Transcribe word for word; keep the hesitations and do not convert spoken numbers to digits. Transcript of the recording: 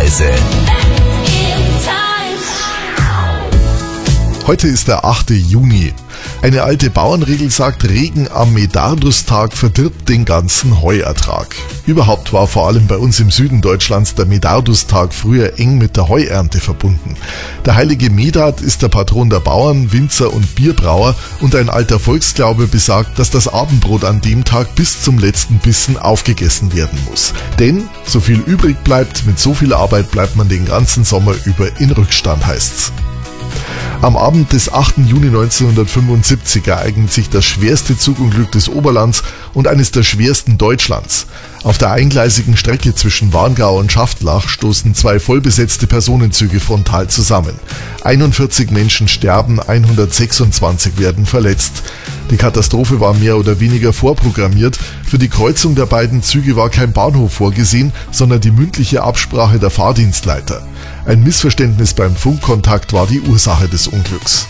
Reise. Heute ist der achte Juni. Eine alte Bauernregel sagt, Regen am Medardustag verdirbt den ganzen Heuertrag. Überhaupt war vor allem bei uns im Süden Deutschlands der Medardustag früher eng mit der Heuernte verbunden. Der heilige Medard ist der Patron der Bauern, Winzer und Bierbrauer und ein alter Volksglaube besagt, dass das Abendbrot an dem Tag bis zum letzten Bissen aufgegessen werden muss. Denn so viel übrig bleibt, mit so viel Arbeit bleibt man den ganzen Sommer über in Rückstand, heißt's. Am Abend des achten Juni neunzehnhundertfünfundsiebzig ereignet sich das schwerste Zugunglück des Oberlands und eines der schwersten Deutschlands. Auf der eingleisigen Strecke zwischen Warngau und Schaftlach stoßen zwei vollbesetzte Personenzüge frontal zusammen. einundvierzig Menschen sterben, hundertsechsundzwanzig werden verletzt. Die Katastrophe war mehr oder weniger vorprogrammiert. Für die Kreuzung der beiden Züge war kein Bahnhof vorgesehen, sondern die mündliche Absprache der Fahrdienstleiter. Ein Missverständnis beim Funkkontakt war die Ursache des Unglücks.